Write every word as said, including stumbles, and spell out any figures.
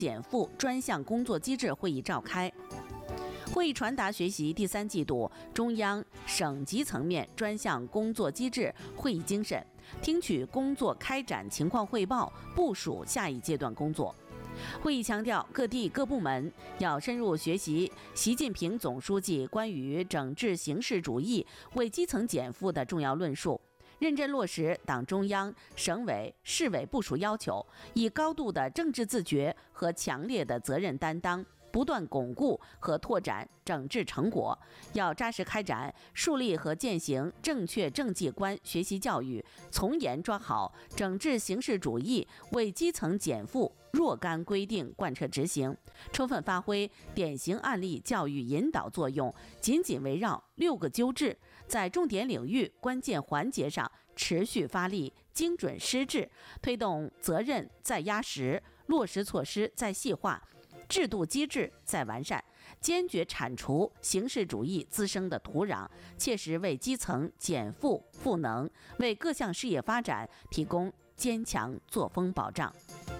减负专项工作机制会议召开。会议传达学习第三季度中央、省级层面专项工作机制会议精神，听取工作开展情况汇报，部署下一阶段工作。会议强调，各地各部门要深入学习习近平总书记关于整治形式主义、为基层减负的重要论述，认真落实党中央、省委、市委部署要求，以高度的政治自觉和强烈的责任担当，不断巩固和拓展整治成果，要扎实开展树立和践行正确政绩观学习教育，从严抓好整治形式主义、为基层减负若干规定贯彻执行，充分发挥典型案例教育引导作用，紧紧围绕六个纠治，在重点领域、关键环节上持续发力，精准施治，推动责任再压实，落实措施再细化，制度机制再完善，坚决铲除形式主义滋生的土壤，切实为基层减负赋能，为各项事业发展提供坚强作风保障。